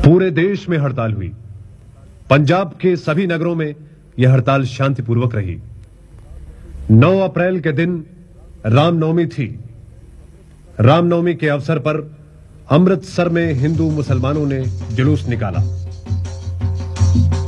पूरे देश में हड़ताल हुई। पंजाब के सभी नगरों में यह हड़ताल शांतिपूर्वक रही। 9 अप्रैल के दिन रामनवमी थी। रामनवमी के अवसर पर अमृतसर में हिंदू मुसलमानों ने जुलूस निकाला।